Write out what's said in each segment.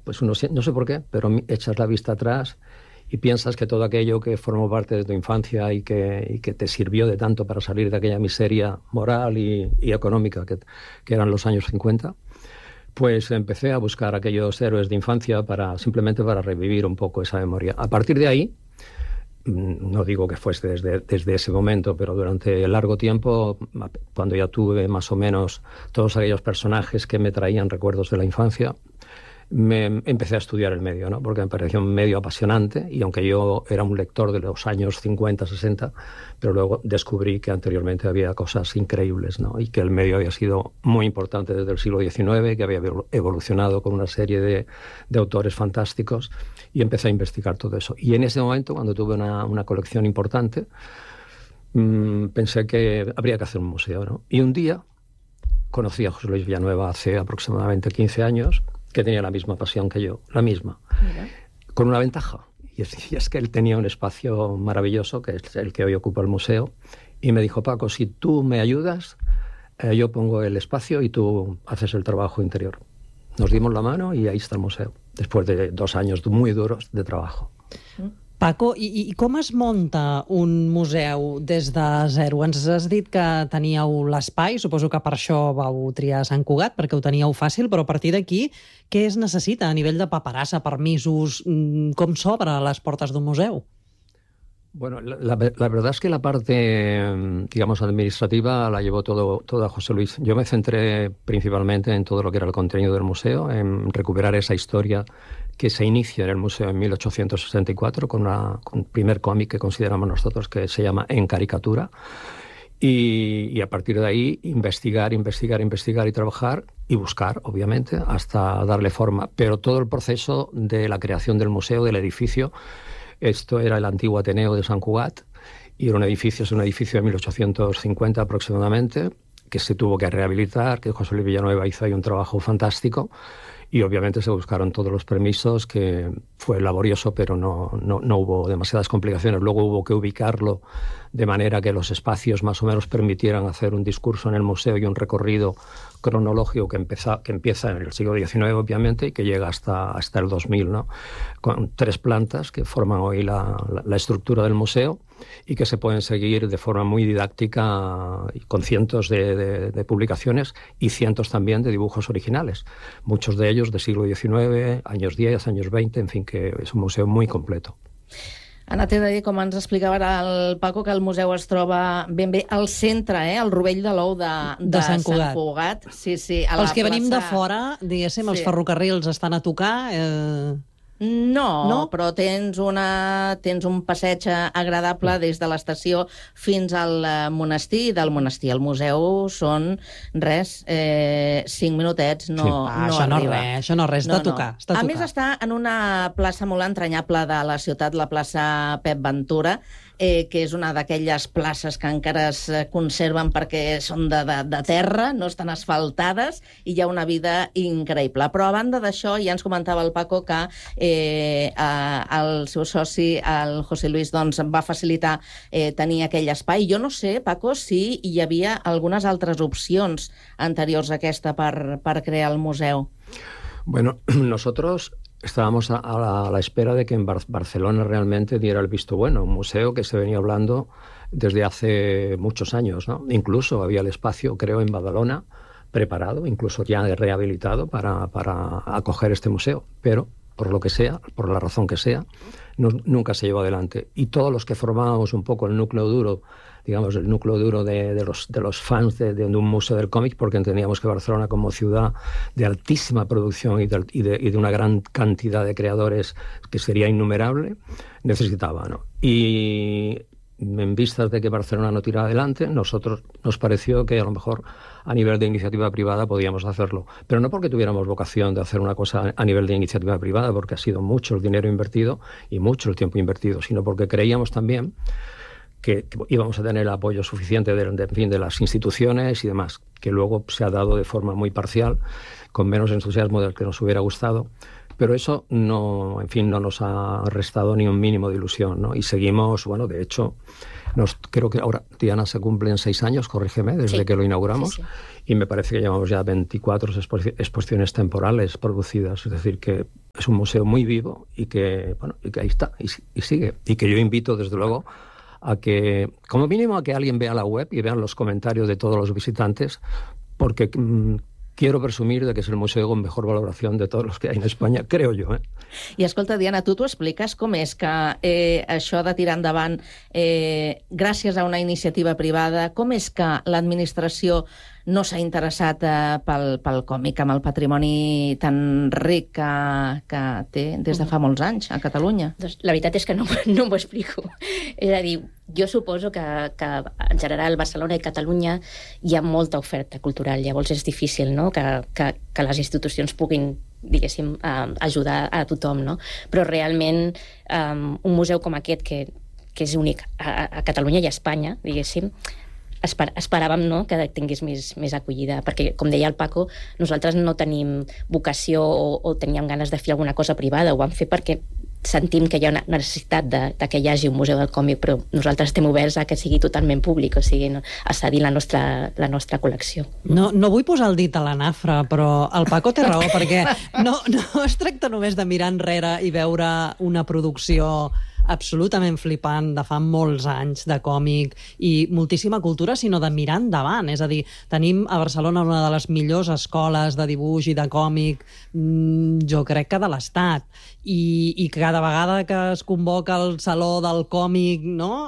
pues uno, no sé por qué, pero echas la vista atrás y piensas que todo aquello que formó parte de tu infancia y que te sirvió de tanto para salir de aquella miseria moral y económica que eran los años 50, pues empecé a buscar aquellos héroes de infancia simplemente para revivir un poco esa memoria. A partir de ahí, no digo que fuese desde ese momento, pero durante largo tiempo, cuando ya tuve más o menos todos aquellos personajes que me traían recuerdos de la infancia, me empecé a estudiar el medio, ¿no? Porque me pareció un medio apasionante, y aunque yo era un lector de los años 50, 60, pero luego descubrí que anteriormente había cosas increíbles, ¿no? Y que el medio había sido muy importante desde el siglo XIX, que había evolucionado con una serie de autores fantásticos, y empecé a investigar todo eso. Y en ese momento, cuando tuve una colección importante, pensé que habría que hacer un museo, ¿no? Y un día conocí a José Luis Villanueva hace aproximadamente 15 años, que tenía la misma pasión que yo, la misma, Mira. Con una ventaja, y es que él tenía un espacio maravilloso, que es el que hoy ocupa el museo, y me dijo: Paco, si tú me ayudas, yo pongo el espacio y tú haces el trabajo interior. Nos dimos la mano y ahí está el museo, después de 2 años muy duros de trabajo. Paco, i com es munta un museu des de zero? Ens has dit que teníeu l'espai, suposo que per això vau triar Sant Cugat, perquè ho teníeu fàcil, però a partir d'aquí, què es necessita a nivell de paperassa, permisos? Com s'obre les portes d'un museu? Bueno, la verdad es que la parte, digamos, administrativa la llevó toda José Luis. Yo me centré principalmente en todo lo que era el contenido del museo, en recuperar esa historia que se inicia en el museo en 1864 con un primer cómic que consideramos nosotros, que se llama En caricatura. Y a partir de ahí investigar y trabajar y buscar, obviamente, hasta darle forma. Pero todo el proceso de la creación del museo, del edificio, esto era el antiguo Ateneo de Sant Cugat, y era es un edificio de 1850 aproximadamente, que se tuvo que rehabilitar, que José Luis Villanueva hizo ahí un trabajo fantástico, y obviamente se buscaron todos los permisos, que fue laborioso, pero no hubo demasiadas complicaciones. Luego hubo que ubicarlo de manera que los espacios más o menos permitieran hacer un discurso en el museo y un recorrido cronológico que empieza en el siglo XIX, obviamente, y que llega hasta el 2000, ¿no? Con 3 plantas que forman hoy la estructura del museo, y que se pueden seguir de forma muy didáctica, con cientos de publicaciones y cientos también de dibujos originales, muchos de ellos del siglo XIX, años 10, años 20, en fin, que es un museo muy completo. Anna, t'he de dir, com ens explicava ara el Paco, que el museu es troba ben bé al centre, al rovell de l'ou de Sant Cugat. Sí, sí, a la Els que venim plaça... de fora, diguéssim, els ferrocarrils estan a tocar... No, però tens un passeig agradable des de l'estació fins al monestir, i del monestir al museu són 5 minutets, no arriba. Això no res, està a tocar. A més, està en una plaça molt entranyable de la ciutat, la plaça Pep Ventura, que és una d'aquelles places que encara es conserven perquè són de terra, no estan asfaltades, i hi ha una vida increïble. Però a banda d'això, ja ens comentava el Paco que el seu soci, el José Luis, doncs, va facilitar tenir aquell espai. Jo no sé, Paco, si hi havia algunes altres opcions anteriors a aquesta per crear el museu. Bueno, nosotros estábamos a la espera de que en Barcelona realmente diera el visto bueno, un museo que se venía hablando desde hace muchos años, ¿no? Incluso había el espacio, creo, en Badalona, preparado, incluso ya rehabilitado para acoger este museo, pero por lo que sea, por la razón que sea, nunca se llevó adelante. Y todos los que formábamos un poco el núcleo duro, digamos, el núcleo duro de los fans de un museo del cómic, porque entendíamos que Barcelona, como ciudad de altísima producción y de una gran cantidad de creadores que sería innumerable, necesitaba, ¿no? Y en vistas de que Barcelona no tiraba adelante, nosotros nos pareció que a lo mejor a nivel de iniciativa privada podíamos hacerlo. Pero no porque tuviéramos vocación de hacer una cosa a nivel de iniciativa privada, porque ha sido mucho el dinero invertido y mucho el tiempo invertido, sino porque creíamos también que íbamos a tener el apoyo suficiente de las instituciones y demás, que luego se ha dado de forma muy parcial, con menos entusiasmo del que nos hubiera gustado. Pero eso no nos ha restado ni un mínimo de ilusión, ¿no? Y seguimos, bueno, de hecho, creo que ahora, Diana, se cumplen 6 años, corrígeme, desde que lo inauguramos, y me parece que llevamos ya 24 exposiciones temporales producidas, es decir, que es un museo muy vivo y que ahí está y sigue. Y que yo invito, desde luego, a que, como mínimo, a que alguien vea la web y vean los comentarios de todos los visitantes, porque quiero presumir de que és el museu amb mejor valoració de tots els que hi ha en Espanya, creo jo. I escolta, Diana, tu t'ho expliques com és que això de tirar endavant gràcies a una iniciativa privada, com és que l'administració no s'ha interessat pel còmic, amb el patrimoni tan ric que té des de fa molts anys a Catalunya? Doncs la veritat és que no m'ho explico. És a dir, jo suposo que en general Barcelona i Catalunya hi ha molta oferta cultural, llavors és difícil, no?, que les institucions puguin, diguéssim, ajudar a tothom, no? Però realment un museu com aquest, que és únic a Catalunya i a Espanya, diguéssim, esperàvem, no?, que tingués més acollida, perquè, com deia el Paco, nosaltres no tenim vocació o teníem ganes de fer alguna cosa privada, ho vam fer perquè sentim que hi ha una necessitat de que hi hagi un museu del còmic, però nosaltres estem oberts a que sigui totalment públic, o sigui, a cedir la nostra col·lecció. No vull posar el dit a la nafra, però el Paco té raó, perquè no es tracta només de mirar enrere i veure una producció absolutament flipant de fa molts anys de còmic i moltíssima cultura, sinó de mirar endavant. És a dir, tenim a Barcelona una de les millors escoles de dibuix i de còmic, jo crec que de l'Estat, i cada vegada que es convoca el Saló del Còmic, no?,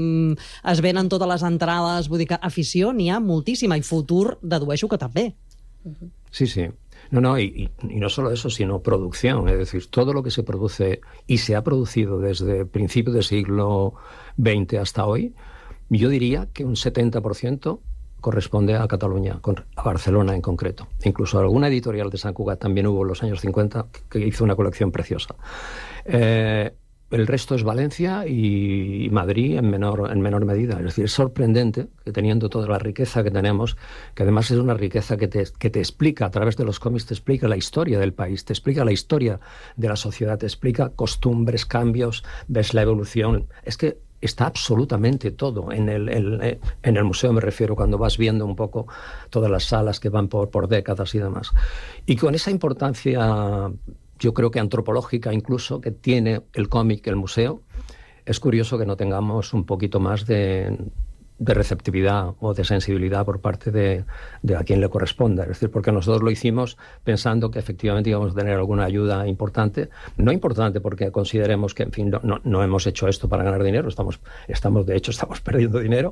es venen totes les entrades, vull dir que afició n'hi ha moltíssima, i futur dedueixo que també. Sí, sí. No, y no solo eso, sino producción. Es decir, todo lo que se produce y se ha producido desde principios del siglo XX hasta hoy, yo diría que un 70% corresponde a Cataluña, a Barcelona en concreto. Incluso alguna editorial de Sant Cugat también hubo en los años 50 que hizo una colección preciosa. El resto es Valencia y Madrid en menor medida. Es decir, es sorprendente que teniendo toda la riqueza que tenemos, que además es una riqueza que te explica, a través de los cómics, te explica la historia del país, te explica la historia de la sociedad, te explica costumbres, cambios, ves la evolución. Es que está absolutamente todo en el museo, me refiero, cuando vas viendo un poco todas las salas que van por décadas y demás. Y con esa importancia, yo creo que antropológica incluso, que tiene el cómic, el museo, es curioso que no tengamos un poquito más de receptividad o de sensibilidad por parte de a quien le corresponda. Es decir, porque nosotros lo hicimos pensando que efectivamente íbamos a tener alguna ayuda importante. No importante porque consideremos que, en fin, no hemos hecho esto para ganar dinero, de hecho estamos perdiendo dinero,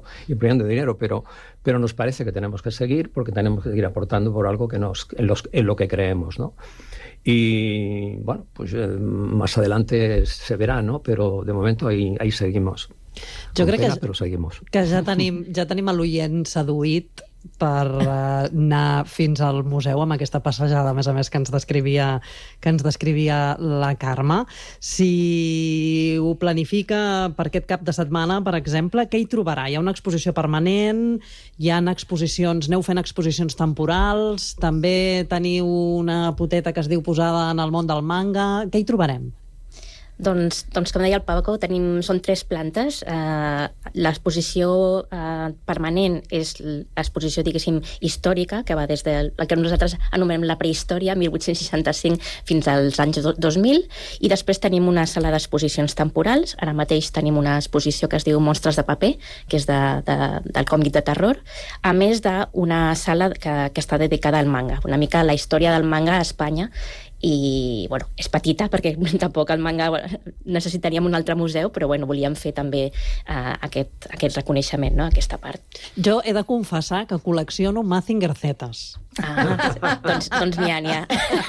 pero nos parece que tenemos que seguir porque tenemos que seguir aportando por algo que en lo que creemos, ¿no? Y bueno, pues más adelante se verá, ¿no? Pero de momento ahí seguimos. Jo crec que ja tenim l'oient seduït per anar fins al museu amb aquesta passejada, a més que ens descrivia la Carme. Si ho planifica per aquest cap de setmana, per exemple, què hi trobarà? Hi ha una exposició permanent, hi ha exposicions, aneu fent exposicions temporals, també teniu una poteta que es diu Posada en el món del manga, què hi trobarem? Doncs com deia el Paco, són 3 plantes. L'exposició permanent és l'exposició, diguéssim, històrica, que va des del que nosaltres anomenem la prehistòria, 1865 fins als anys 2000, i després tenim una sala d'exposicions temporals. Ara mateix tenim una exposició que es diu Monstres de paper, que és del còmic de terror, a més d'una sala que està dedicada al manga, una mica la història del manga a Espanya. I, bueno, és petita perquè tampoc el manga necessitaríem un altre museu, però bueno, volíem fer també aquest reconeixement, no?, aquesta part. Jo he de confessar que col·lecciono Mazinger Zetas. Doncs n'hi ha.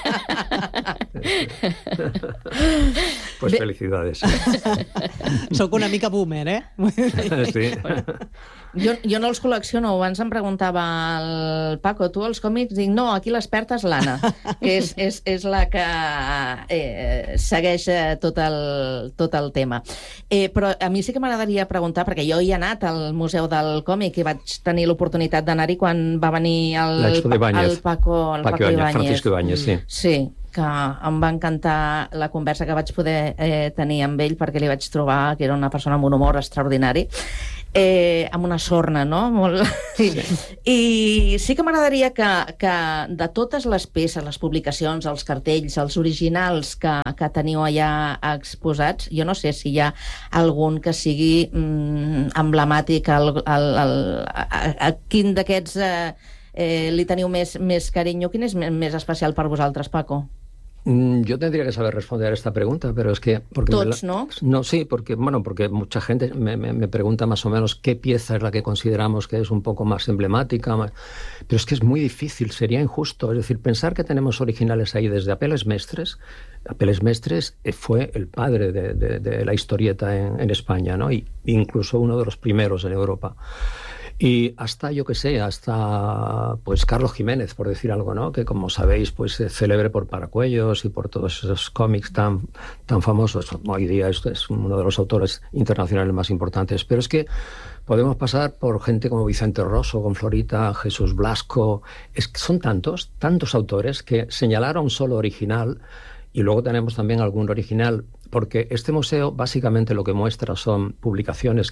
Pues felicidades. Soc una mica boomer, eh? Sí. Jo no els col·lecciono. Abans em preguntava el Paco, tu els còmics? Dic, no, aquí l'experta és l'Anna, que és la que segueix tot el tema. Però a mi sí que m'agradaria preguntar, perquè jo hi he anat al Museu del Còmic i vaig tenir l'oportunitat d'anar-hi quan va venir el Paco Ibáñez. Francisco Ibáñez, sí. Sí, que em va encantar la conversa que vaig poder tenir amb ell, perquè li vaig trobar que era una persona amb un humor extraordinari, amb una sorna, no? Sí. I sí que m'agradaria que de totes les peces, les publicacions, els cartells, els originals que teniu allà exposats, jo no sé si hi ha algun que sigui emblemàtic, a quin d'aquests li teniu més carinyo, quin és més especial per vosaltres, Paco? Yo tendría que saber responder a esta pregunta, pero es que... Todos, ¿no? No, sí, porque mucha gente me pregunta más o menos qué pieza es la que consideramos que es un poco más emblemática, pero es que es muy difícil, sería injusto. Es decir, pensar que tenemos originales ahí desde Apel·les Mestres. Apel·les Mestres fue el padre de la historieta en España, ¿no? Y incluso uno de los primeros en Europa. Y hasta, yo que sé, hasta pues Carlos Jiménez, por decir algo, ¿no? Que como sabéis, pues es célebre por Paracuellos y por todos esos cómics tan famosos. Hoy día es uno de los autores internacionales más importantes. Pero es que podemos pasar por gente como Vicente Rosso, con Florita, Jesús Blasco. Es que son tantos autores que señalar a un solo original, y luego tenemos también algún original, porque este museo básicamente lo que muestra son publicaciones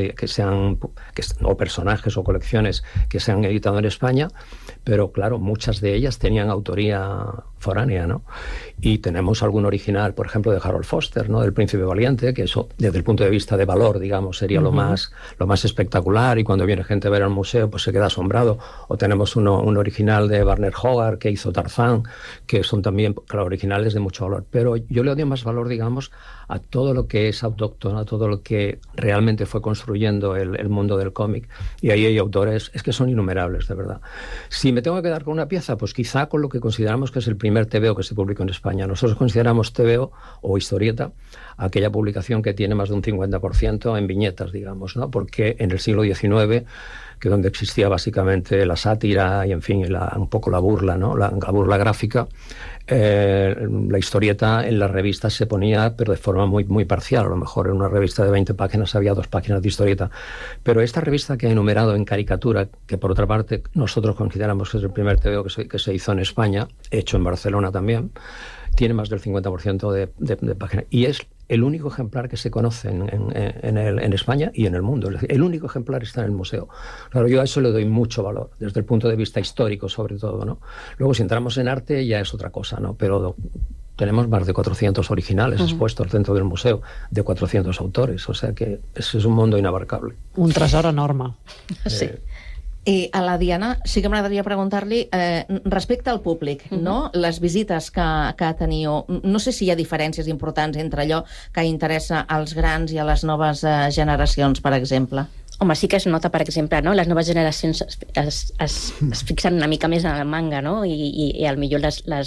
o personajes o colecciones que se han editado en España, pero claro, muchas de ellas tenían autoría foránea, ¿no? Y tenemos algún original, por ejemplo, de Harold Foster, ¿no? Del Príncipe Valiente, que eso, desde el punto de vista de valor, digamos, sería lo más espectacular, y cuando viene gente a ver al museo, pues se queda asombrado. O tenemos un original de Werner Hogarth, que hizo Tarzán, que son también, claro, originales de mucho valor. Pero yo le doy más valor, digamos, a todo lo que es autóctono, a todo lo que realmente fue construyendo el mundo del cómic. Y ahí hay autores, es que son innumerables, de verdad. Si me tengo que quedar con una pieza, pues quizá con lo que consideramos que es el primer TVO que se publicó en España. Nosotros consideramos TVO o historieta aquella publicación que tiene más de un 50% en viñetas, digamos, ¿no? Porque en el siglo XIX, que donde existía básicamente la sátira y, en fin, un poco la burla, ¿no? La burla gráfica, la historieta en las revistas se ponía, pero de forma muy parcial. A lo mejor en una revista de 20 páginas había 2 páginas de historieta. Pero esta revista que he enumerado en caricatura, que por otra parte nosotros consideramos que es el primer TVO que se hizo en España, hecho en Barcelona también, tiene más del 50% de páginas. Y es el único ejemplar que se conoce en España y en el mundo. Es decir, el único ejemplar está en el museo. Claro, yo a eso le doy mucho valor, desde el punto de vista histórico, sobre todo, ¿no? Luego, si entramos en arte, ya es otra cosa, ¿no? Pero tenemos más de 400 originales expuestos dentro del museo, de 400 autores. O sea que ese es un mundo inabarcable. Un tresor enorme. Sí. I a la Diana sí que m'agradaria preguntar-li respecte al públic, no? Les visites que teniu, no sé si hi ha diferències importants entre allò que interessa als grans i a les noves generacions, per exemple. Home, sí que es nota, per exemple, no? Les noves generacions es fixen una mica més en el manga, no? I potser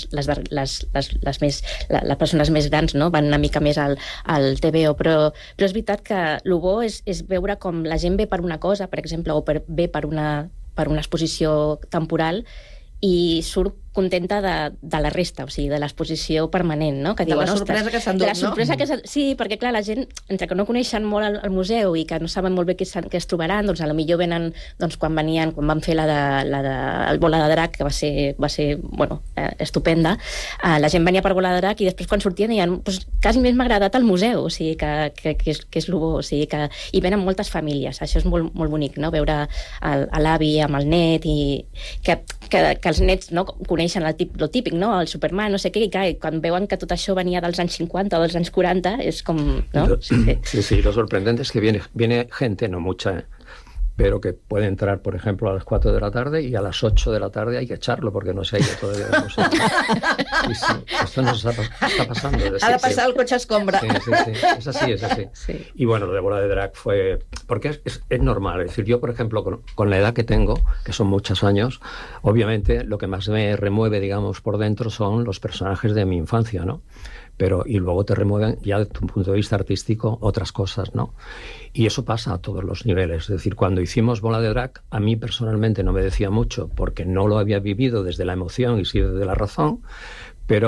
les persones més grans, no? Van una mica més al TVO, però és veritat que el bo és veure com la gent ve per una cosa, per exemple, o ve per una exposició temporal, i surt contenta de la resta, o sigui, de l'exposició permanent, no? Que de diuen, la sorpresa que s'han dut, no? De la sorpresa que sí, perquè clar, la gent, entre que no coneixen molt el museu i que no saben molt bé què es trobaran, doncs a lo millor venen, doncs quan van fer el Bola de Drac, que va ser bueno, estupenda, la gent venia per Bola de Drac i després quan sortien deien, pues, quasi més m'ha agradat el museu, o sigui, que és lo bo, o sigui, que hi venen moltes famílies, això és molt, molt bonic, no? Veure l'avi amb el net i que els nets, no, coneixen lo típic, no? El Superman, no sé què, i clar, quan veuen que tot això venia dels anys 50 o dels anys 40, és com... ¿no? Sí, lo sorprendente es que viene gente, no mucha, pero que puede entrar, por ejemplo, a las 4 de la tarde y a las 8 de la tarde hay que echarlo porque no se ha ido todavía del museo. Sí, esto nos está pasando. Ha de pasar el cotxe escombra. Sí, es así. Sí. Y bueno, lo de Bola de Drac fue... Porque es normal. Es decir, yo, por ejemplo, con la edad que tengo, que son muchos años, obviamente lo que más me remueve, digamos, por dentro son los personajes de mi infancia, ¿no? Y luego te remueven ya desde tu punto de vista artístico otras cosas, ¿no? Y eso pasa a todos los niveles. Es decir, cuando hicimos Bola de Drac, a mí personalmente no me decía mucho porque no lo había vivido desde la emoción y sí desde la razón, pero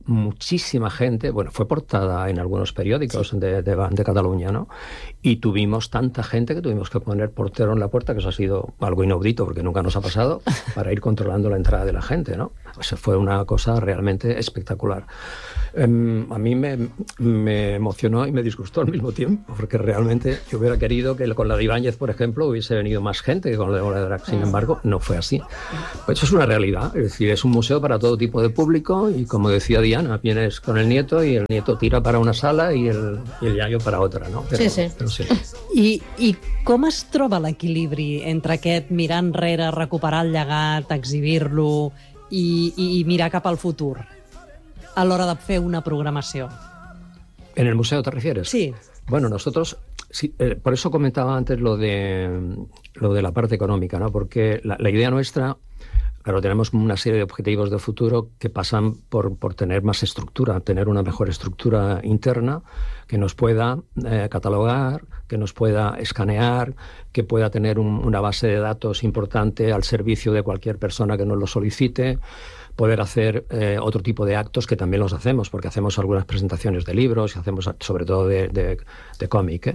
muchísima gente, bueno, fue portada en algunos periódicos de Cataluña, ¿no? Y tuvimos tanta gente que tuvimos que poner portero en la puerta, que eso ha sido algo inaudito, porque nunca nos ha pasado, para ir controlando la entrada de la gente, ¿no? Eso fue una cosa realmente espectacular. A mí me emocionó y me disgustó al mismo tiempo, porque realmente yo hubiera querido que con la de Ibáñez, por ejemplo, hubiese venido más gente que con la de Bola de Drac. Sin embargo, no fue así. Pues eso es una realidad, es decir, es un museo para todo tipo de público y, como decía Diana, vienes con el nieto y el nieto tira para una sala y el iaio para otra, no? Però sí. I com es troba l'equilibri entre aquest mirar enrere, recuperar el llegat, exhibir-lo i mirar cap al futur a l'hora de fer una programació? ¿En el museo te refieres? Sí. Bueno, nosotros, sí, por eso comentaba antes lo de la parte económica, ¿no? Porque la idea nuestra, claro, tenemos una serie de objetivos de futuro que pasan por tener más estructura, tener una mejor estructura interna que nos pueda catalogar, que nos pueda escanear, que pueda tener una base de datos importante al servicio de cualquier persona que nos lo solicite, poder hacer otro tipo de actos que también los hacemos, porque hacemos algunas presentaciones de libros y hacemos sobre todo de cómic,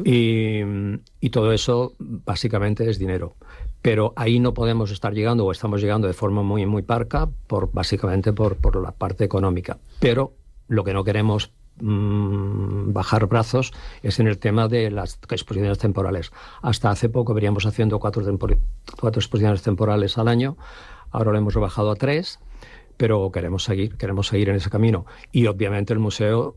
y todo eso básicamente es dinero. Pero ahí no podemos estar llegando, o estamos llegando de forma muy, muy parca, básicamente por la parte económica. Pero lo que no queremos bajar brazos es en el tema de las exposiciones temporales. Hasta hace poco veníamos haciendo 4 exposiciones temporales al año. Ahora lo hemos rebajado a 3, pero queremos seguir en ese camino. Y obviamente el museo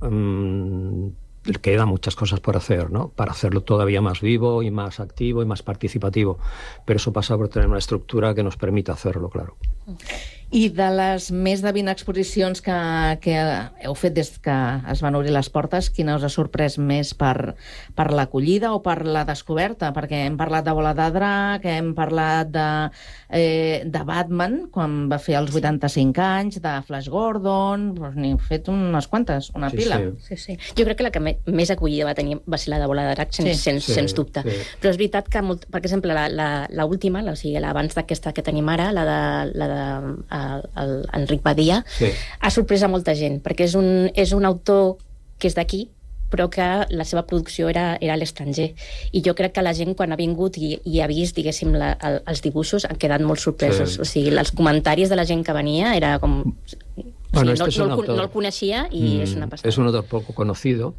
quedan muchas cosas por hacer, ¿no? Para hacerlo todavía más vivo y más activo y más participativo. Pero eso pasa por tener una estructura que nos permita hacerlo, claro. I de les més de 20 exposicions que heu fet des que es van obrir les portes, quina us ha sorprès més per l'acollida o per la descoberta? Perquè hem parlat de Bola de Drac, hem parlat de Batman, quan va fer els 85 anys, de Flash Gordon, doncs n'hi heu fet unes quantes, una pila. Sí. Jo crec que la que més acollida va ser la de Bola de Drac, sens dubte. Però és veritat que, per exemple, l'última, o sigui, abans d'aquesta que tenim ara, la de Enric Badia, ha sorprès a molta gent, perquè és un autor que és d'aquí, però que la seva producció era a l'estranger. I jo crec que la gent, quan ha vingut i ha vist, diguéssim, els dibuixos, han quedat molt sorpresos. O sigui, els comentaris de la gent que venia era com... Bueno, no el coneixia y es una pasada. Es un autor poco conocido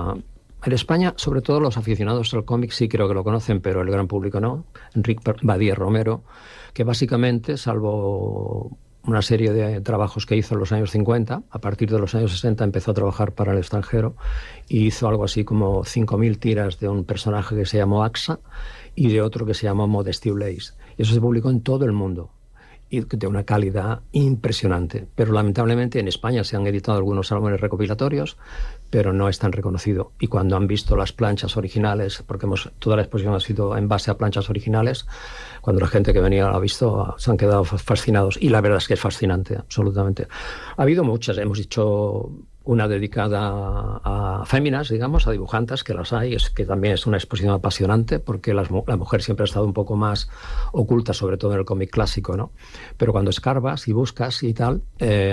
En España, sobre todo los aficionados al cómic sí creo que lo conocen, pero el gran público no. Enric Badia Romero, que básicamente, salvo una serie de trabajos que hizo en los años 50, a partir de los años 60 empezó a trabajar para el extranjero y hizo algo así como 5.000 tiras de un personaje que se llamó Axa y de otro que se llamó Modesty Blaze. Y eso se publicó en todo el mundo y de una calidad impresionante. Pero lamentablemente en España se han editado algunos álbumes recopilatorios, pero no es tan reconocido. Y cuando han visto las planchas originales, porque toda la exposición ha sido en base a planchas originales, cuando la gente que venía lo ha visto, se han quedado fascinados. Y la verdad es que es fascinante, absolutamente. Ha habido muchas, hemos dicho una dedicada a féminas, digamos, a dibujantes, que las hay, que también es una exposición apasionante, porque la mujer siempre ha estado un poco más oculta, sobre todo en el cómic clásico, ¿no? Pero cuando escarbas y buscas y tal,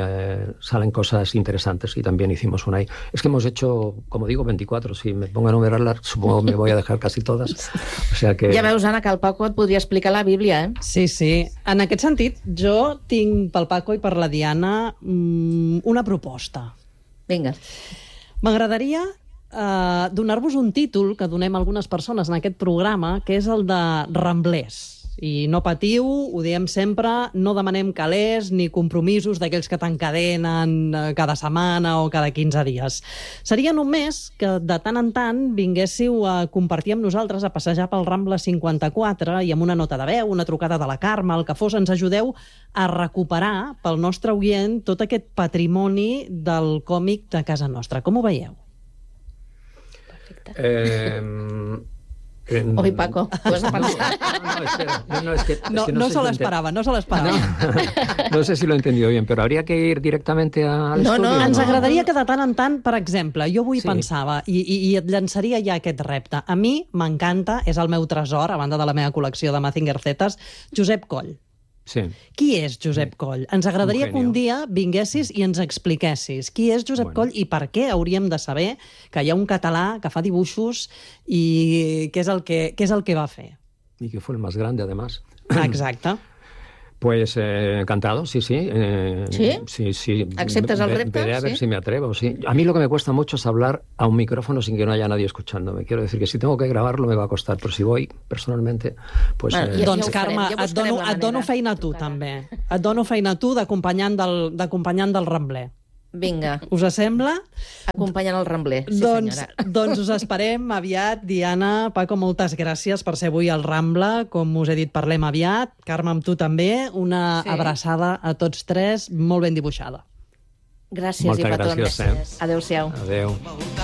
salen cosas interesantes, y también hicimos una ahí. Es que hemos hecho, como digo, 24, si me pongo a enumerarlas, supongo que me voy a dejar casi todas. O sea que... Ja veus, Anna, que el Paco et podria explicar la Bíblia, eh? Sí. En aquest sentit, jo tinc pel Paco i per la Diana una proposta. Vinga. M'agradaria donar-vos un títol que donem a algunes persones en aquest programa, que és el de Ramblers. I no patiu, ho diem sempre, no demanem calés ni compromisos d'aquells que t'encadenen cada setmana o cada 15 dies. Seria només que de tant en tant vinguéssiu a compartir amb nosaltres, a passejar pel Rambla 54 i amb una nota de veu, una trucada de la Carme, el que fos, ens ajudeu a recuperar pel nostre oient tot aquest patrimoni del còmic de casa nostra. Com ho veieu? Perfecte. Oi, Paco, ho has de pensar. No se l'esperava. No sé si lo he entendido bien, pero habría que ir directamente al estudio. No, ens agradaria que de tant en tant, per exemple, jo avui pensava, i et llançaria ja aquest repte. A mi m'encanta, és el meu tresor, a banda de la meva col·lecció de Mazinger Zetas, Josep Coll. Sí. Qui és Josep Coll? Ens agradaria que un dia vinguessis i ens expliquessis qui és Josep Coll i per què hauríem de saber que hi ha un català que fa dibuixos i què és el que va fer. Y que fue el más grande, además. Exacte. Pues encantado, sí. ¿Sí? Sí. ¿Aceptas el repto? Veré a ver si me atrevo, sí. A mí lo que me cuesta mucho es hablar a un micrófono sin que no haya nadie escuchándome. Quiero decir que si tengo que grabarlo me va a costar, però si voy personalmente, pues... Doncs, Carme, et dono feina a tu, també. Et dono feina a tu d'acompanyant del Rambler. Vinga. Us sembla? Acompanyant el Rambler, sí senyora. Doncs us esperem aviat. Diana, Paco, moltes gràcies per ser avui al Rambla. Com us he dit, parlem aviat. Carme, amb tu també. Una abraçada a tots tres, molt ben dibuixada. Gràcies Moltes i petons. gràcies. Adéu-siau. Adéu.